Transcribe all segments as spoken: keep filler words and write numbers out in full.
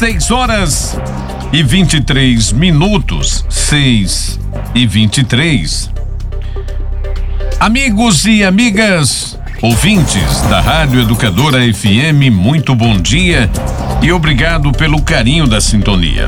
seis horas e vinte e três minutos. seis e vinte e três. Amigos e amigas, ouvintes da Rádio Educadora F M, muito bom dia e obrigado pelo carinho da sintonia.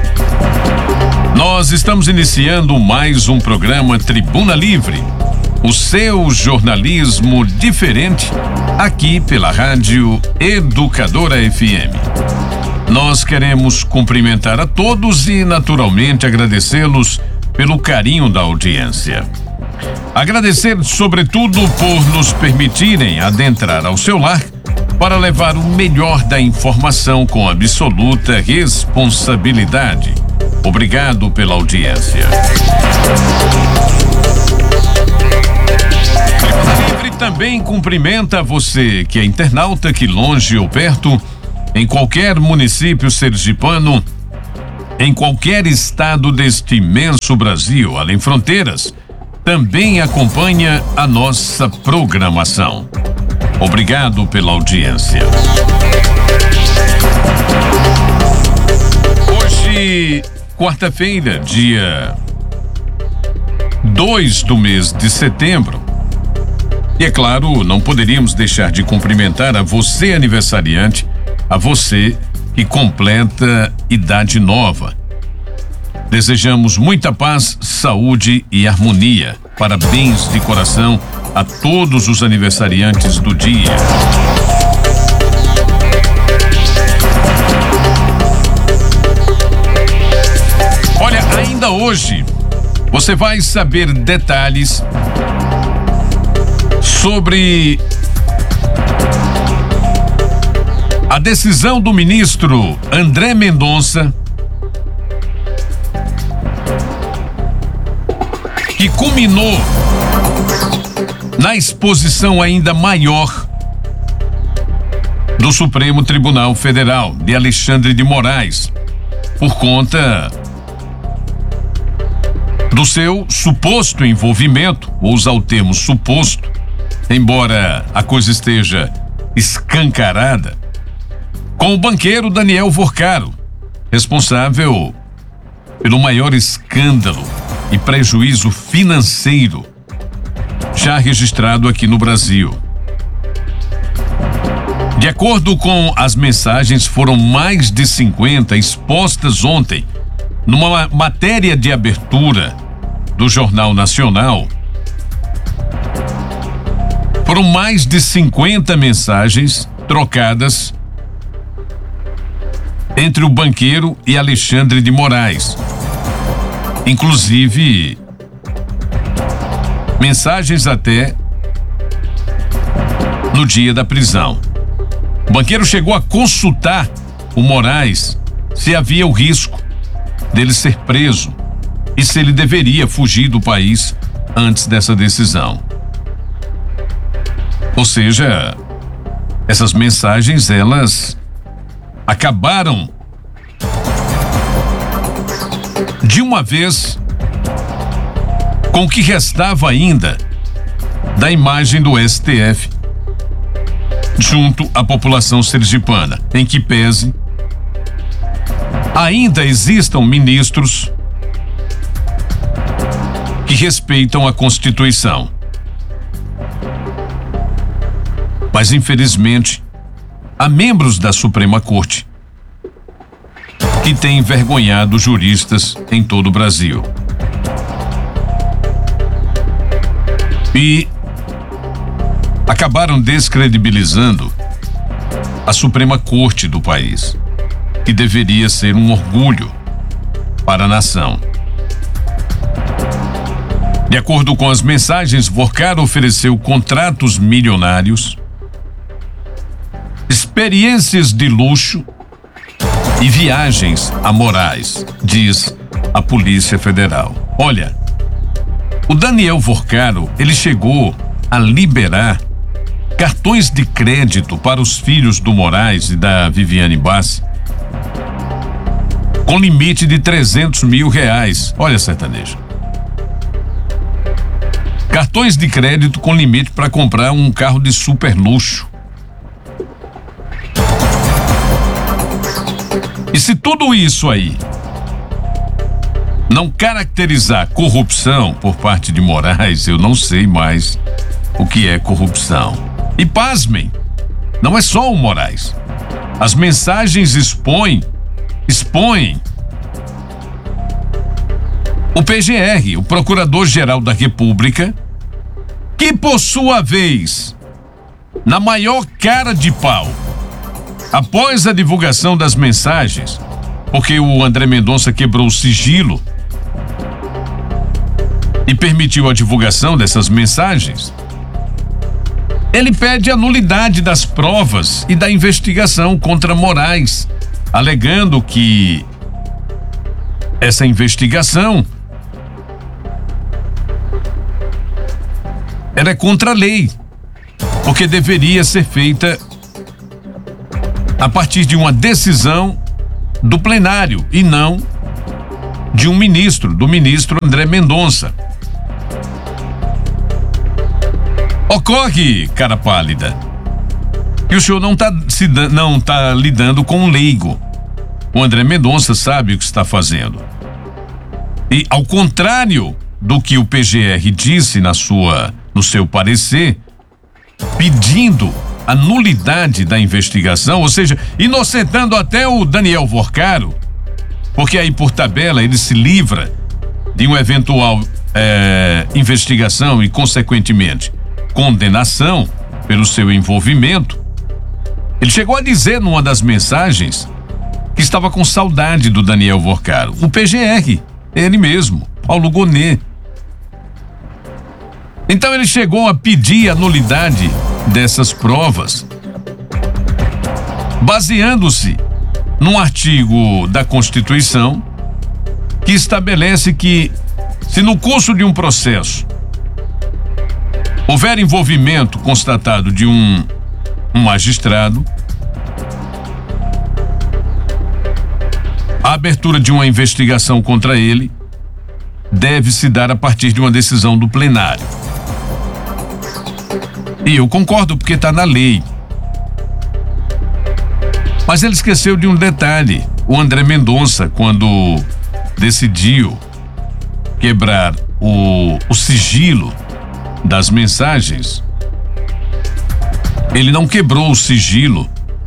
Nós estamos iniciando mais um programa Tribuna Livre, o seu jornalismo diferente, aqui pela Rádio Educadora F M. Nós queremos cumprimentar a todos e, naturalmente, agradecê-los pelo carinho da audiência. Agradecer, sobretudo, por nos permitirem adentrar ao seu lar para levar o melhor da informação com absoluta responsabilidade. Obrigado pela audiência. Tribuna Livre também cumprimenta você que é internauta, que longe ou perto, em qualquer município sergipano, em qualquer estado deste imenso Brasil, além fronteiras, também acompanha a nossa programação. Obrigado pela audiência. Hoje, quarta-feira, dia dois do mês de setembro. E é claro, não poderíamos deixar de cumprimentar a você aniversariante, a você que completa idade nova. Desejamos muita paz, saúde e harmonia. Parabéns de coração a todos os aniversariantes do dia. Olha, ainda hoje você vai saber detalhes sobre a decisão do ministro André Mendonça, que culminou na exposição ainda maior do Supremo Tribunal Federal, de Alexandre de Moraes, por conta do seu suposto envolvimento, vou usar o termo suposto, embora a coisa esteja escancarada, com o banqueiro Daniel Vorcaro, responsável pelo maior escândalo e prejuízo financeiro já registrado aqui no Brasil. De acordo com as mensagens, foram mais de cinquenta expostas ontem numa matéria de abertura do Jornal Nacional. Foram mais de cinquenta mensagens trocadas entre o banqueiro e Alexandre de Moraes. Inclusive, mensagens até no dia da prisão. O banqueiro chegou a consultar o Moraes se havia o risco dele ser preso e se ele deveria fugir do país antes dessa decisão. Ou seja, essas mensagens, elas acabaram de uma vez com o que restava ainda da imagem do S T F junto à população sergipana, em que pese ainda existam ministros que respeitam a Constituição. Mas, infelizmente, há membros da Suprema Corte que têm envergonhado juristas em todo o Brasil. E acabaram descredibilizando a Suprema Corte do país, que deveria ser um orgulho para a nação. De acordo com as mensagens, Vorcaro ofereceu contratos milionários, experiências de luxo e viagens a Moraes, diz a Polícia Federal. Olha, o Daniel Vorcaro, ele chegou a liberar cartões de crédito para os filhos do Moraes e da Viviane Bassi com limite de trezentos mil reais. Olha, sertanejo. Cartões de crédito com limite para comprar um carro de super luxo. E se tudo isso aí não caracterizar corrupção por parte de Moraes, eu não sei mais o que é corrupção. E pasmem, não é só o Moraes. As mensagens expõem, expõem o P G R, o Procurador-Geral da República, que por sua vez, na maior cara de pau, após a divulgação das mensagens, porque o André Mendonça quebrou o sigilo e permitiu a divulgação dessas mensagens, ele pede a nulidade das provas e da investigação contra Moraes, alegando que essa investigação ela é contra a lei, porque deveria ser feita a partir de uma decisão do plenário e não de um ministro, do ministro André Mendonça. Ocorre, cara pálida, que o senhor não está se não tá lidando com um leigo. O André Mendonça sabe o que está fazendo. E ao contrário do que o P G R disse na sua, no seu parecer, pedindo a nulidade da investigação, ou seja, inocentando até o Daniel Vorcaro, porque aí por tabela ele se livra de uma eventual é, investigação e consequentemente condenação pelo seu envolvimento. Ele chegou a dizer numa das mensagens que estava com saudade do Daniel Vorcaro. O P G R, ele mesmo, Paulo Gonet. Então ele chegou a pedir a nulidade dessas provas, baseando-se num artigo da Constituição que estabelece que, se no curso de um processo houver envolvimento constatado de um, um magistrado, a abertura de uma investigação contra ele deve se dar a partir de uma decisão do plenário. E eu concordo, porque está na lei. Mas ele esqueceu de um detalhe. O André Mendonça, quando decidiu quebrar o, o sigilo das mensagens, ele não quebrou o sigilo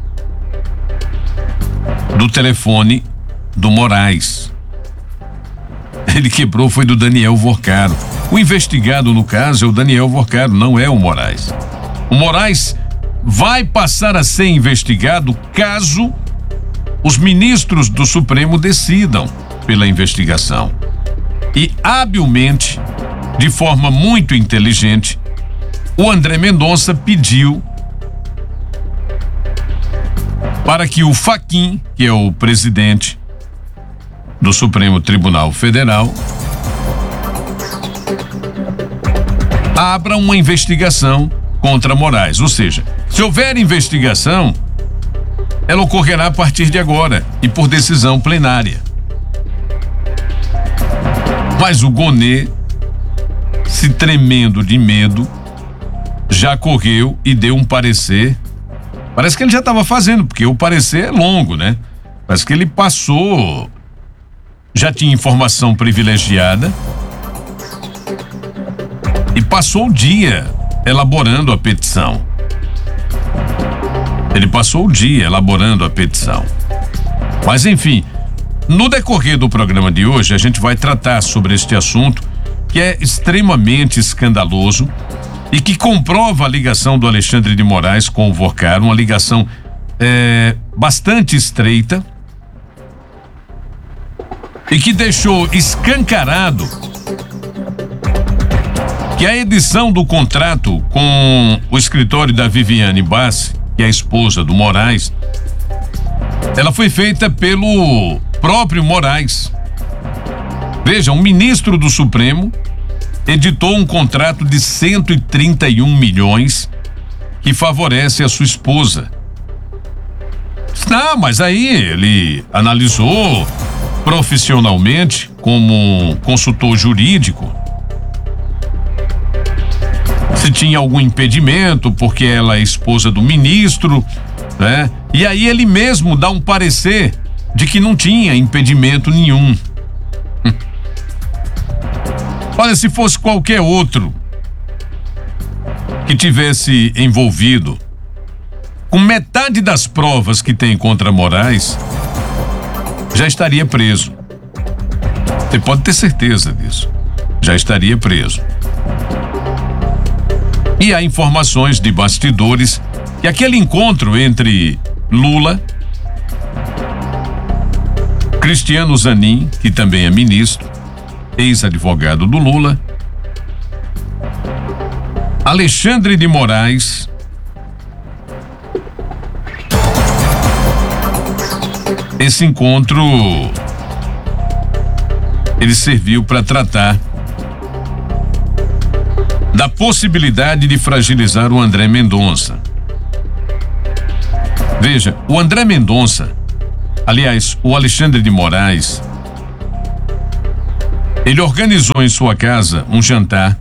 do telefone do Moraes. Ele quebrou foi do Daniel Vorcaro. O investigado no caso é o Daniel Vorcaro, não é o Moraes. O Moraes vai passar a ser investigado caso os ministros do Supremo decidam pela investigação. E habilmente, de forma muito inteligente, o André Mendonça pediu para que o Fachin, que é o presidente do Supremo Tribunal Federal, abra uma investigação contra Moraes. Ou seja, se houver investigação, ela ocorrerá a partir de agora e por decisão plenária. Mas o Gonet, se tremendo de medo, já correu e deu um parecer. Parece que ele já estava fazendo, porque o parecer é longo, né? Parece que ele passou, já tinha informação privilegiada e passou o dia elaborando a petição. Ele passou o dia elaborando a petição. Mas enfim, no decorrer do programa de hoje, a gente vai tratar sobre este assunto que é extremamente escandaloso e que comprova a ligação do Alexandre de Moraes com o Vorcaro, uma ligação é, bastante estreita e que deixou escancarado que a edição do contrato com o escritório da Viviane Bassi, que é a esposa do Moraes, ela foi feita pelo próprio Moraes. Veja, um ministro do Supremo editou um contrato de cento e trinta e um milhões que favorece a sua esposa. Não, mas aí ele analisou profissionalmente como consultor jurídico se tinha algum impedimento, porque ela é esposa do ministro, né? E aí ele mesmo dá um parecer de que não tinha impedimento nenhum. Olha, se fosse qualquer outro que tivesse envolvido com metade das provas que tem contra Moraes, já estaria preso. Você pode ter certeza disso. Já estaria preso. E há informações de bastidores que aquele encontro entre Lula, Cristiano Zanin, que também é ministro, ex-advogado do Lula, Alexandre de Moraes, esse encontro ele serviu para tratar da possibilidade de fragilizar o André Mendonça. Veja, o André Mendonça, aliás, o Alexandre de Moraes, ele organizou em sua casa um jantar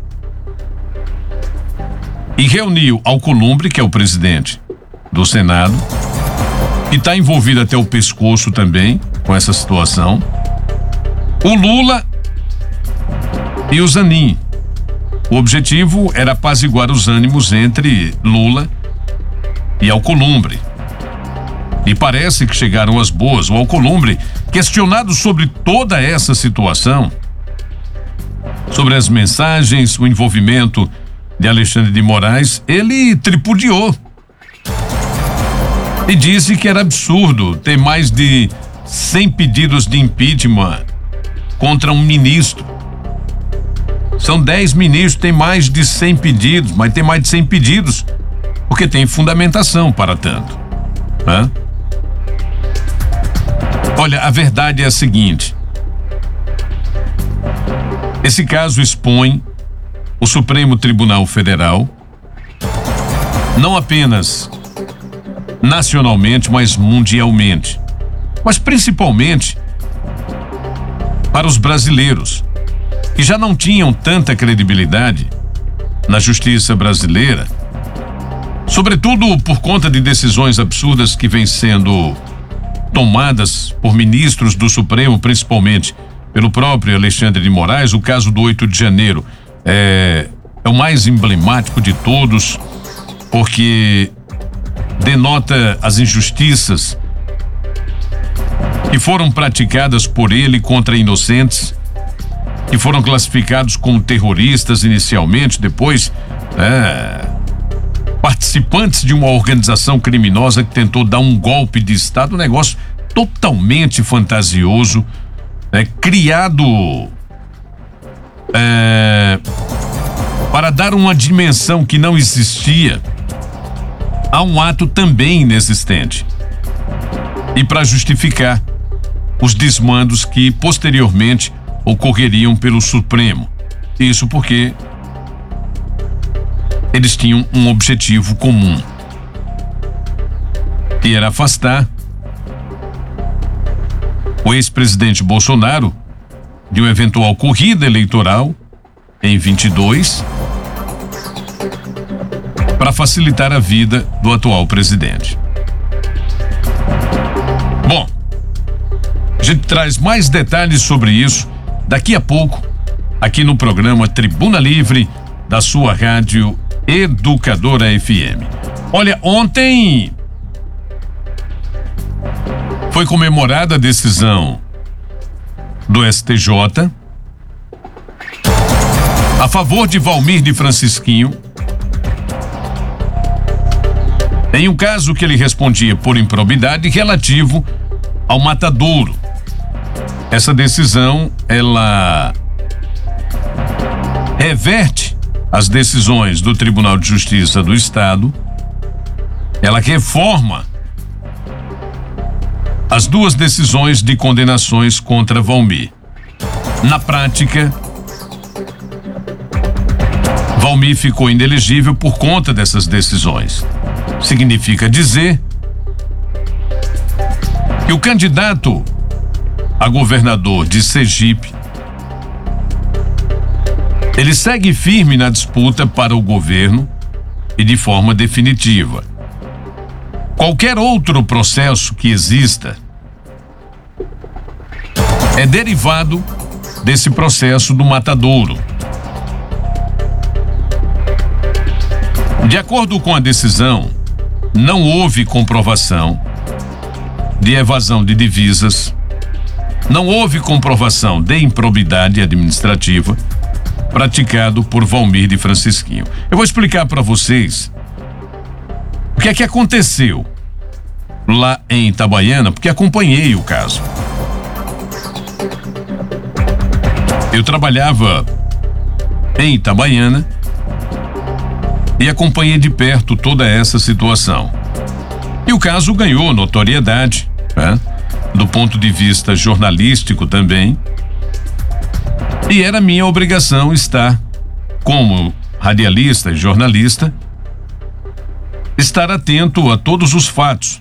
e reuniu Alcolumbre, que é o presidente do Senado, que está envolvido até o pescoço também com essa situação, o Lula e o Zanin. O objetivo era apaziguar os ânimos entre Lula e Alcolumbre. E parece que chegaram às boas. O Alcolumbre, questionado sobre toda essa situação, sobre as mensagens, o envolvimento de Alexandre de Moraes, ele tripudiou e disse que era absurdo ter mais de cem pedidos de impeachment contra um ministro. São dez ministros, tem mais de cem pedidos, mas tem mais de cem pedidos porque tem fundamentação para tanto. Hã? Olha, a verdade é a seguinte: esse caso expõe o Supremo Tribunal Federal, não apenas nacionalmente, mas mundialmente, mas principalmente para os brasileiros, que já não tinham tanta credibilidade na justiça brasileira, sobretudo por conta de decisões absurdas que vêm sendo tomadas por ministros do Supremo, principalmente pelo próprio Alexandre de Moraes. O caso do oito de janeiro é, é o mais emblemático de todos, porque denota as injustiças que foram praticadas por ele contra inocentes, que foram classificados como terroristas inicialmente, depois é, participantes de uma organização criminosa que tentou dar um golpe de Estado, um negócio totalmente fantasioso, é, criado é, para dar uma dimensão que não existia a um ato também inexistente e para justificar os desmandos que posteriormente ocorreriam pelo Supremo. Isso porque eles tinham um objetivo comum, que era afastar o ex-presidente Bolsonaro de uma eventual corrida eleitoral em vinte e dois, para facilitar a vida do atual presidente. Bom, a gente traz mais detalhes sobre isso daqui a pouco, aqui no programa Tribuna Livre, da sua rádio Educadora F M. Olha, ontem foi comemorada a decisão do S T J a favor de Valmir de Francisquinho, em um caso que ele respondia por improbidade relativo ao matadouro. Essa decisão, ela reverte as decisões do Tribunal de Justiça do Estado, ela reforma as duas decisões de condenações contra Valmir. Na prática, Valmir ficou inelegível por conta dessas decisões. Significa dizer que o candidato a governador de Sergipe, ele segue firme na disputa para o governo e de forma definitiva. Qualquer outro processo que exista é derivado desse processo do matadouro. De acordo com a decisão, não houve comprovação de evasão de divisas, não houve comprovação de improbidade administrativa praticado por Valmir de Francisquinho. Eu vou explicar para vocês o que é que aconteceu lá em Itabaiana, porque acompanhei o caso. Eu trabalhava em Itabaiana e acompanhei de perto toda essa situação. E o caso ganhou notoriedade, né? Do ponto de vista jornalístico também. E era minha obrigação estar, como radialista e jornalista, estar atento a todos os fatos.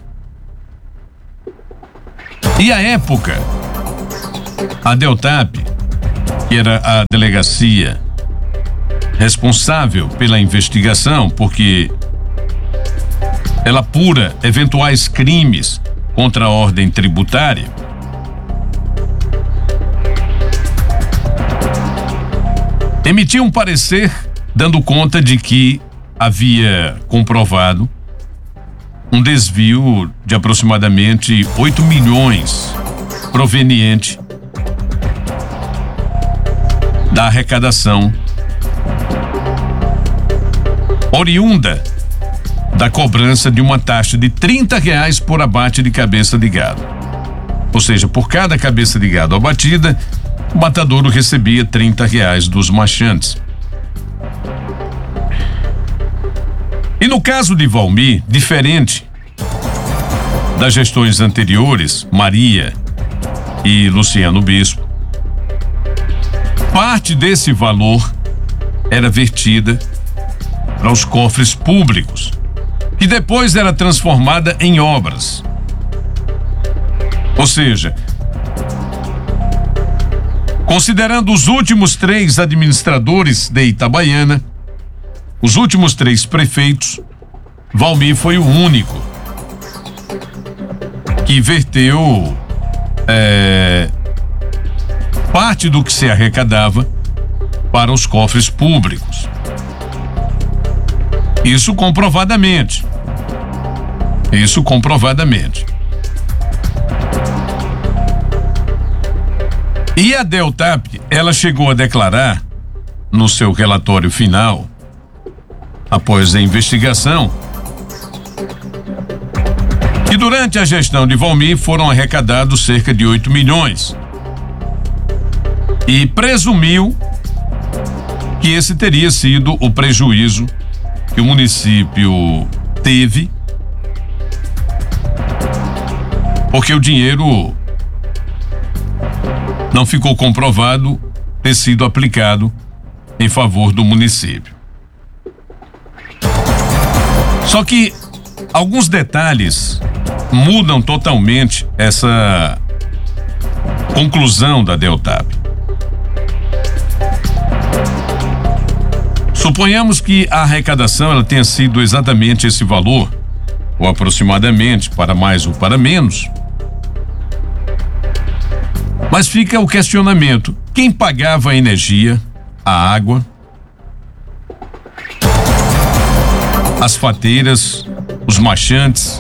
E à época, a Deltap, que era a delegacia responsável pela investigação, porque ela apura eventuais crimes contra a ordem tributária, emitiu um parecer dando conta de que havia comprovado um desvio de aproximadamente oito milhões proveniente da arrecadação oriunda da cobrança de uma taxa de trinta reais por abate de cabeça de gado. Ou seja, por cada cabeça de gado abatida, o matadouro recebia trinta reais dos machantes. E no caso de Valmir, diferente das gestões anteriores, Maria e Luciano Bispo, parte desse valor era vertida para os cofres públicos, que depois era transformada em obras. Ou seja, considerando os últimos três administradores de Itabaiana, os últimos três prefeitos, Valmir foi o único que verteu é, parte do que se arrecadava para os cofres públicos. Isso comprovadamente. Isso comprovadamente. E a Deltap, ela chegou a declarar no seu relatório final, após a investigação, que durante a gestão de Valmir foram arrecadados cerca de oito milhões. E presumiu que esse teria sido o prejuízo que o município teve, porque o dinheiro não ficou comprovado ter sido aplicado em favor do município. Só que alguns detalhes mudam totalmente essa conclusão da Deltap. Suponhamos que a arrecadação ela tenha sido exatamente esse valor, ou aproximadamente, para mais ou para menos. Mas fica o questionamento: quem pagava a energia, a água, as fateiras, os machantes,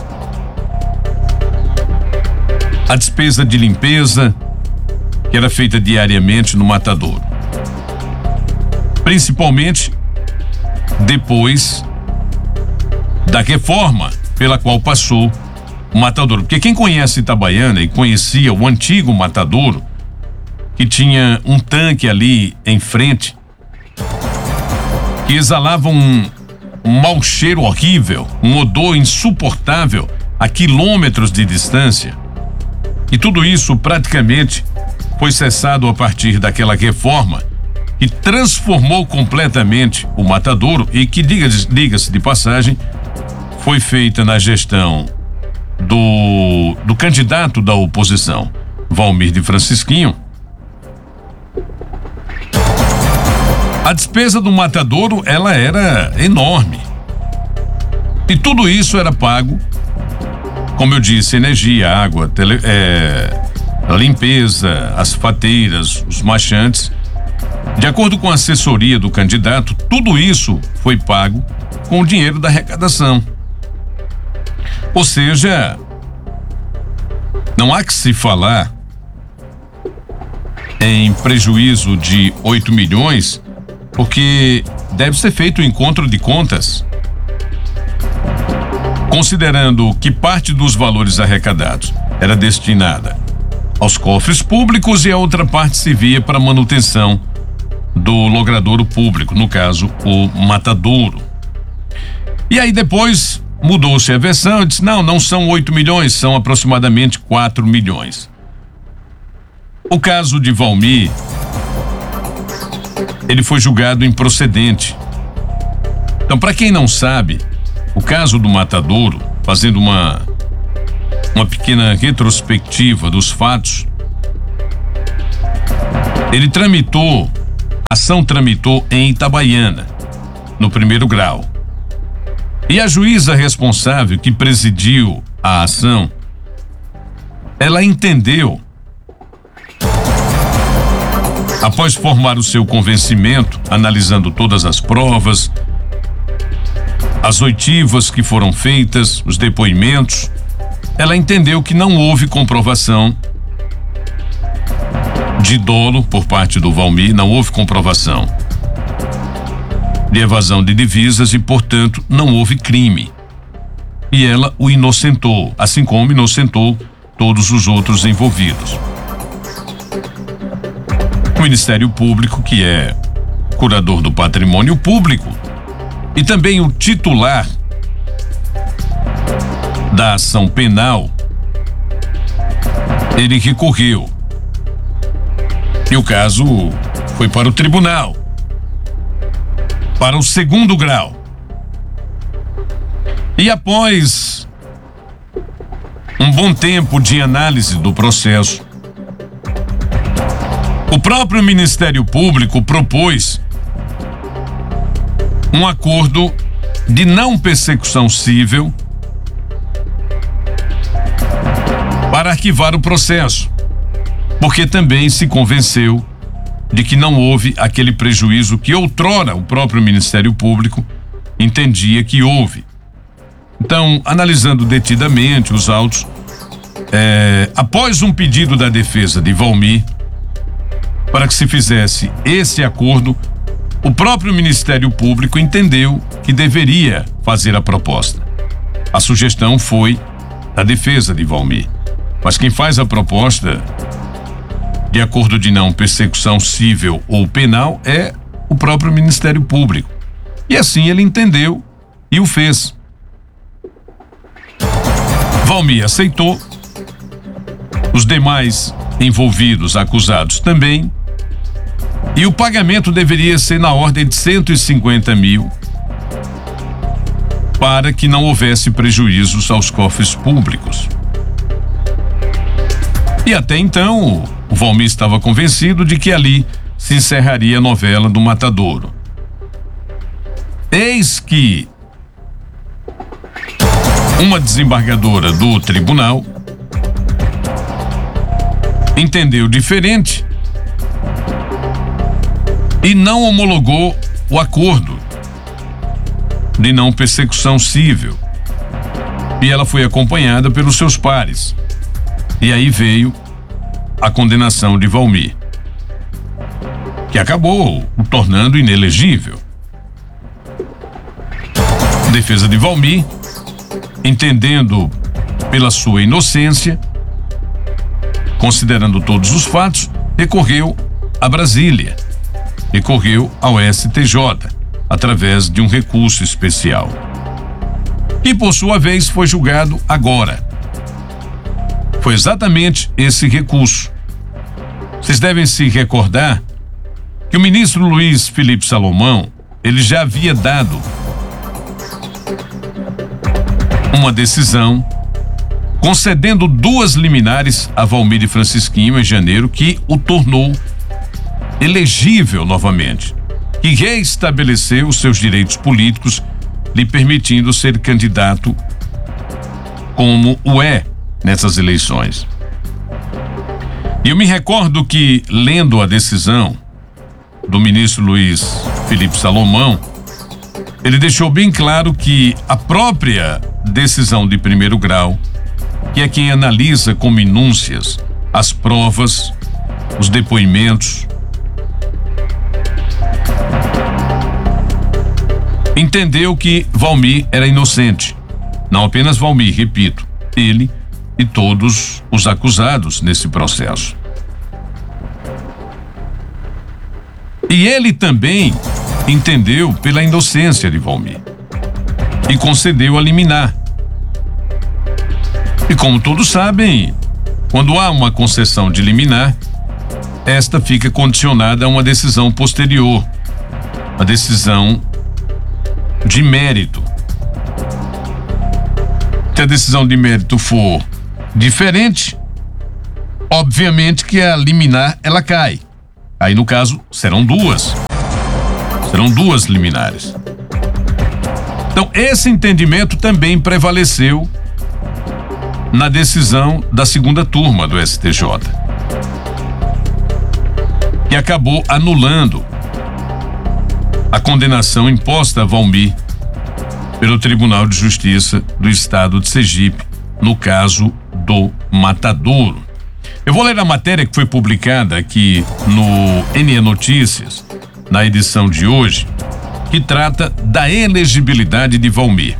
a despesa de limpeza que era feita diariamente no matadouro? Principalmente depois da reforma pela qual passou o matadouro. Porque quem conhece Itabaiana e conhecia o antigo matadouro, que tinha um tanque ali em frente, que exalava um, um mau cheiro horrível, um odor insuportável a quilômetros de distância. E tudo isso praticamente foi cessado a partir daquela reforma que transformou completamente o matadouro e que, diga-se diga-se de passagem, foi feita na gestão do, do candidato da oposição, Valmir de Francisquinho. A despesa do matadouro, ela era enorme. E tudo isso era pago, como eu disse, energia, água, tele, é, a limpeza, as fateiras, os marchantes. De acordo com a assessoria do candidato, tudo isso foi pago com o dinheiro da arrecadação. Ou seja, não há que se falar em prejuízo de oito milhões, porque deve ser feito um encontro de contas, considerando que parte dos valores arrecadados era destinada aos cofres públicos e a outra parte servia para manutenção do logradouro público, no caso, o matadouro. E aí depois mudou-se a versão e disse, não, não são oito milhões, são aproximadamente quatro milhões. O caso de Valmir, ele foi julgado improcedente. Então, para quem não sabe, o caso do matadouro, fazendo uma uma pequena retrospectiva dos fatos, ele tramitou, a ação tramitou em Itabaiana, no primeiro grau. E a juíza responsável que presidiu a ação, ela entendeu, após formar o seu convencimento, analisando todas as provas, as oitivas que foram feitas, os depoimentos, ela entendeu que não houve comprovação de dolo por parte do Valmir, não houve comprovação de evasão de divisas e, portanto, não houve crime. E ela o inocentou, assim como inocentou todos os outros envolvidos. O Ministério Público, que é curador do patrimônio público e também o titular da ação penal, ele recorreu. E o caso foi para o tribunal, para o segundo grau. E após um bom tempo de análise do processo, o próprio Ministério Público propôs um acordo de não persecução cível para arquivar o processo, porque também se convenceu de que não houve aquele prejuízo que outrora o próprio Ministério Público entendia que houve. Então, analisando detidamente os autos, é, após um pedido da defesa de Valmir para que se fizesse esse acordo, o próprio Ministério Público entendeu que deveria fazer a proposta. A sugestão foi da defesa de Valmir, mas quem faz a proposta de acordo de não persecução cível ou penal é o próprio Ministério Público. E assim ele entendeu e o fez. Valmir aceitou, os demais envolvidos, acusados também, e o pagamento deveria ser na ordem de cento e cinquenta mil para que não houvesse prejuízos aos cofres públicos. E até então, o Valmir estava convencido de que ali se encerraria a novela do matadouro. Eis que uma desembargadora do tribunal entendeu diferente e não homologou o acordo de não persecução cível. E ela foi acompanhada pelos seus pares. E aí veio a condenação de Valmir, que acabou o tornando inelegível. A defesa de Valmir, entendendo pela sua inocência, considerando todos os fatos, recorreu a Brasília, recorreu ao S T J, através de um recurso especial. E, por sua vez, foi julgado agora. Foi exatamente esse recurso. Vocês devem se recordar que o ministro Luiz Felipe Salomão, ele já havia dado uma decisão concedendo duas liminares a Valmir e Francisquinho em janeiro, que o tornou elegível novamente, que reestabeleceu os seus direitos políticos, lhe permitindo ser candidato como o é nessas eleições. E eu me recordo que, lendo a decisão do ministro Luiz Felipe Salomão, ele deixou bem claro que a própria decisão de primeiro grau, que é quem analisa com minúcias as provas, os depoimentos, entendeu que Valmir era inocente. Não apenas Valmir, repito, ele e todos os acusados nesse processo. E ele também entendeu pela inocência de Valmir e concedeu a liminar. E como todos sabem, quando há uma concessão de liminar, esta fica condicionada a uma decisão posterior, a decisão de mérito. Se a decisão de mérito for diferente, obviamente que a liminar ela cai. Aí no caso serão duas. Serão duas liminares. Então esse entendimento também prevaleceu na decisão da segunda turma do S T J, que acabou anulando a condenação imposta a Valmir pelo Tribunal de Justiça do Estado de Sergipe, no caso do Matadouro. Eu vou ler a matéria que foi publicada aqui no N E Notícias, na edição de hoje, que trata da elegibilidade de Valmir.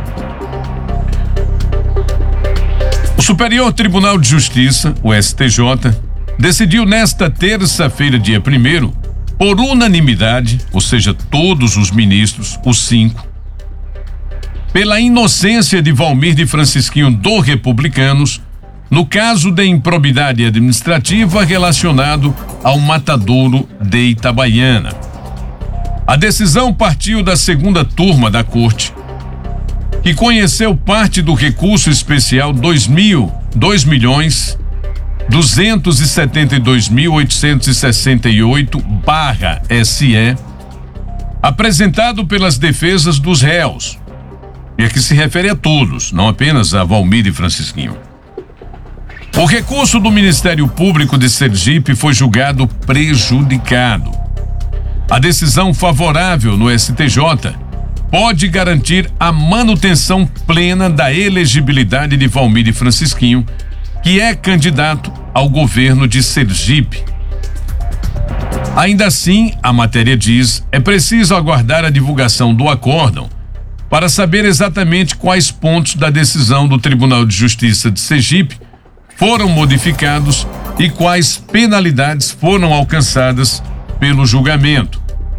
O Superior Tribunal de Justiça, o S T J, decidiu nesta terça-feira, dia primeiro, por unanimidade, ou seja, todos os ministros, os cinco, pela inocência de Valmir de Francisquinho do Republicanos, no caso de improbidade administrativa relacionado ao Matadouro de Itabaiana. A decisão partiu da segunda turma da Corte, que conheceu parte do recurso especial dois mil, dois milhões duzentos e setenta e dois mil oitocentos e sessenta e oito barra S E, apresentado pelas defesas dos réus, e aqui se refere a todos, não apenas a Valmir e Francisquinho. O recurso do Ministério Público de Sergipe foi julgado prejudicado. A decisão favorável no S T J pode garantir a manutenção plena da elegibilidade de Valmir e Francisquinho, que é candidato ao governo de Sergipe. Ainda assim, a matéria diz, é preciso aguardar a divulgação do acórdão para saber exatamente quais pontos da decisão do Tribunal de Justiça de Sergipe foram modificados e quais penalidades foram alcançadas pelo julgamento.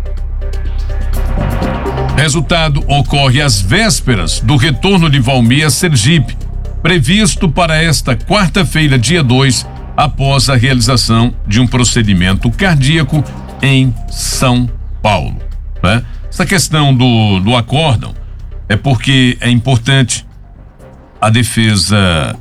Resultado ocorre às vésperas do retorno de Valmir a Sergipe, previsto para esta quarta-feira, dia dois, após a realização de um procedimento cardíaco em São Paulo. Né? Essa questão do, do acórdão é porque é importante a defesa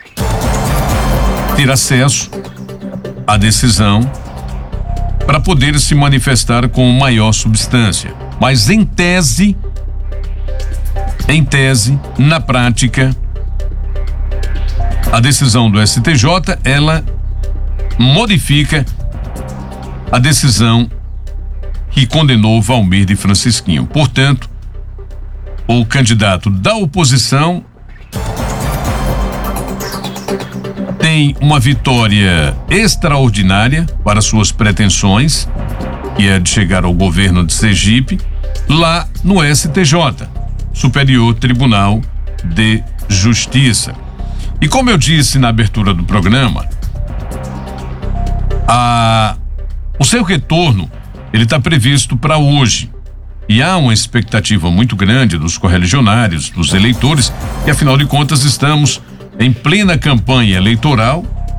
ter acesso à decisão para poder se manifestar com maior substância. Mas em tese, em tese, na prática, a decisão do S T J, ela modifica a decisão que condenou Valmir de Francisquinho. Portanto, o candidato da oposição tem uma vitória extraordinária para suas pretensões, que é de chegar ao governo de Sergipe, lá no S T J, Superior Tribunal de Justiça. E como eu disse na abertura do programa, a, o seu retorno ele está previsto para hoje. E há uma expectativa muito grande dos correligionários, dos eleitores, e afinal de contas estamos em plena campanha eleitoral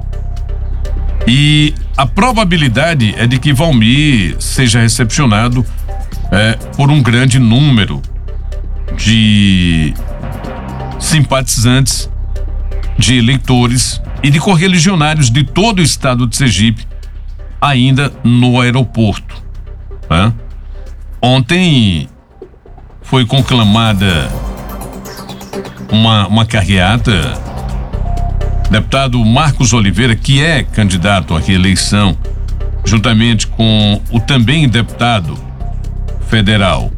e a probabilidade é de que Valmir seja recepcionado é, por um grande número de simpatizantes, de eleitores e de correligionários de todo o estado de Sergipe, ainda no aeroporto. Né? Ontem foi conclamada uma, uma carreata Deputado Marcos Oliveira, que é candidato à reeleição, juntamente com o também deputado federal,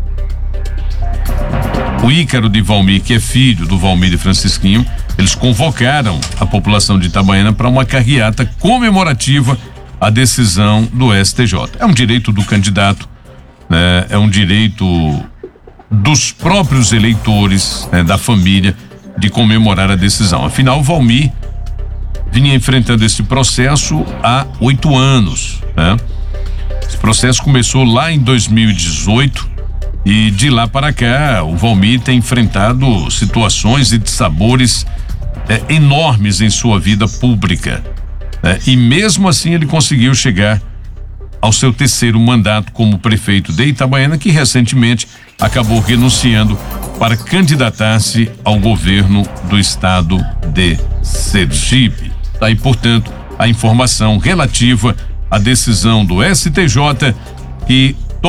o Ícaro de Valmir, que é filho do Valmir de Francisquinho, eles convocaram a população de Itabaiana para uma carreata comemorativa à decisão do S T J. É um direito do candidato, né? É um direito dos próprios eleitores, né, da família, de comemorar a decisão. Afinal, o Valmir vinha enfrentando esse processo há oito anos, né? Esse processo começou lá em dois mil e dezoito e de lá para cá o Valmir tem enfrentado situações e dissabores é, enormes em sua vida pública, né? E mesmo assim ele conseguiu chegar ao seu terceiro mandato como prefeito de Itabaiana, que recentemente acabou renunciando para candidatar-se ao governo do estado de Sergipe. Daí, portanto, a informação relativa à decisão do S T J que